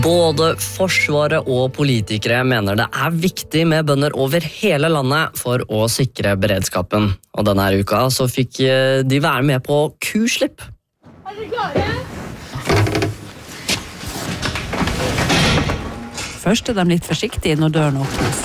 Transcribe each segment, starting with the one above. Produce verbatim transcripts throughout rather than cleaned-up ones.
Både forsvaret og politikere mener det er viktig med bønder over hele landet for å sikre beredskapen. Og denne uka så fikk de være med på kuslipp. Er dere klare? Først er de litt forsiktige når døren åpnes.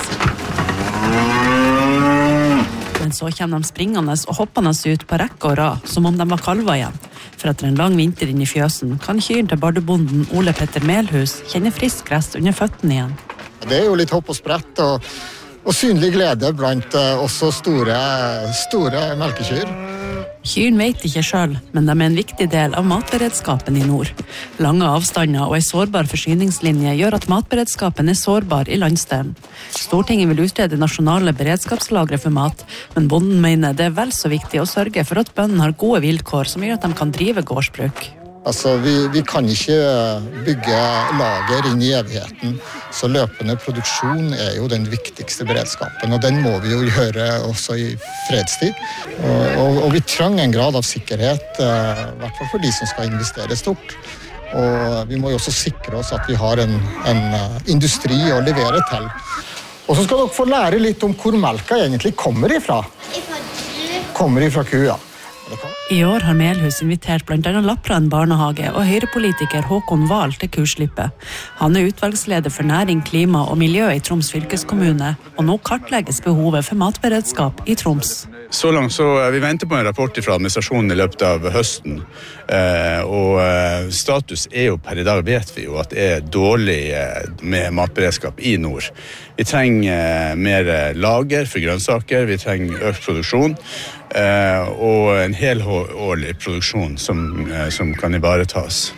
Men så kommer de springende og hoppende ut på rekke og rad, som om de var kalver igjen. For etter en lang vinter inn i fjøsen kan kyrne til bardebonden Ole Petter Melhus kjenne frisk gress under føttene igjen. Det er jo litt hopp og sprett og, og synlig glede blant uh, også store, store melkekyr. Kyrne vet ikke selv, men de er en viktig del av matberedskapen i nord. Lange avstander og en sårbar forsyningslinje gjør at matberedskapen er sårbar i landsdelen. Stortinget vil utrede nasjonale beredskapslagre for mat, men bonden mener det er vel så viktig å sørge for at bøndene har gode vilkår som gjør at de kan drive gårdsbruk. Altså, vi, vi kan ikke bygge lager inn i evigheten, så løpende produksjon er jo den viktigste beredskapen, og den må vi jo gjøre også i fredstid. Og, og, og vi trenger en grad av sikkerhet, eh, i hvert fall for de som skal investere stort. Og vi må jo også sikre oss at vi har en, en industri å levere til. Og så skal dere få lære litt om hvor melka egentlig kommer ifra. Kommer ifra kua. I år har Melhus invitert blant annet Lappland barnehage og høyrepolitiker Håkon Wahl til kursslippet. Han er utvalgsleder for næring, klima og miljø i Troms fylkeskommune, og nå kartlegges behovet for matberedskap i Troms. Så langt så vi venter på en rapport fra administrasjonen i løpet av høsten, og status er jo per i dag vet vi jo at det er dårlig med matberedskap i nord. Vi trenger mer lager for grønnsaker, vi trenger økt produksjon, og en helårlig produksjon som, som kan ivaretas.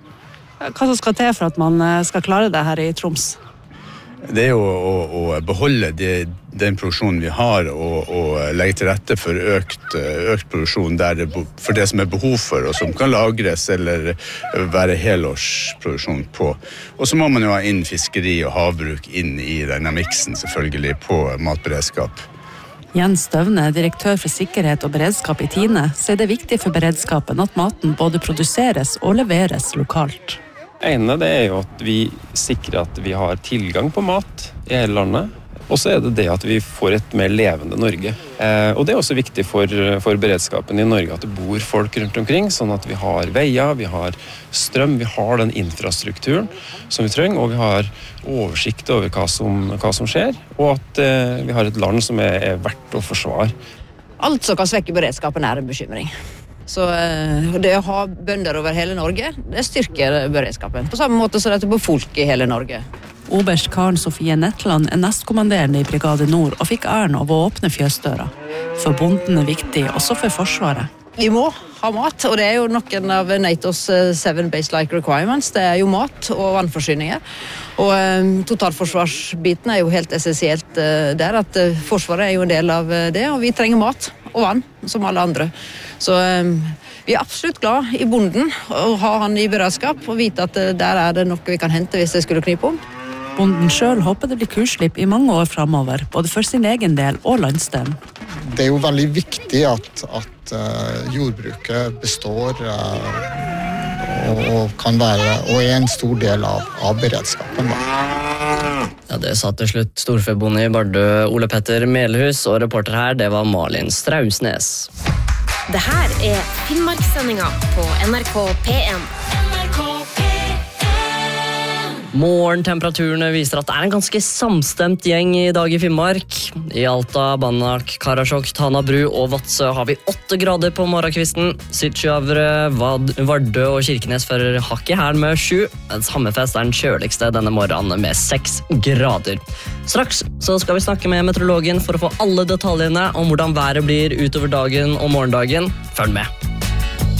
Hva som skal til for at man skal klare det her i Troms? Det er jo å, å beholde det, den produksjonen vi har og, og legge til rette for økt, økt produksjon der det, for det som er behov for og som kan lagres eller være helårsproduksjon på. Og så må man jo ha inn fiskeri og havbruk inn i denne miksen selvfølgelig på matberedskap. Jens Støvne, direktør for sikkerhet og beredskap i Tine, sier det er viktig for beredskapen at maten både produseres og leveres lokalt. Det ene det er jo at vi sikrer at vi har tilgang på mat i hele landet, og så er det det at vi får et mer levende Norge. Eh, og det er også viktig for, for beredskapen i Norge at det bor folk rundt omkring, sånn at vi har veier, vi har strøm, vi har den infrastrukturen som vi trenger, og vi har oversikt over hva som, hva som skjer, og at eh, vi har et land som er, er verdt å forsvare. Alt som kan svekke beredskapen er en bekymring. Så det å ha bønder over hele Norge, det styrker beredskapen. På samme måte som det er på folk i hele Norge. Oberst Karen Sofie Netland er nestkommanderende i Brigade Nord og fikk æren av å åpne fjøsdøra. For bonden er viktig, også for forsvaret. Vi må ha mat, og det er jo noen av NATOs seven base-like requirements. Det er jo mat og vannforsyninger. Og um, totalforsvarsbiten er jo helt essensielt uh, der, at uh, forsvaret er jo en del av uh, det, og vi trenger mat og vann, som alle andre. Så um, vi er absolutt glad i bonden, å ha han i beredskap, og vite at uh, der er det noe vi kan hente hvis det skulle knipe om. Bonden selv håper det blir kursslipp i mange år fremover, både for sin egen del og landsdelen. Det er jo veldig viktig at, at uh, jordbruket består uh, og, og kan være, og er en stor del av, av beredskapen. Ja, det sa til slutt storfebonde i Bardø Ole Petter Melhus, og reporter her, det var Malin Strausnes. Det her er Finnmarkssendinga på N R K P en. Morgentemperaturene viser at det er en ganske samstemt gjeng i dag i Finnmark. I Alta, Banak, Karasjok, Tanabru og Vadsø har vi åtte grader på morgenkvisten. Sydsjøavre, Vardø og Kirkenes fører hakk i her med sju, mens Hammerfest er den kjøligste denne morgenen med seks grader. Straks så skal vi snakke med meteorologen for å få alle detaljene om hvordan været blir utover dagen og morgendagen. Følg med!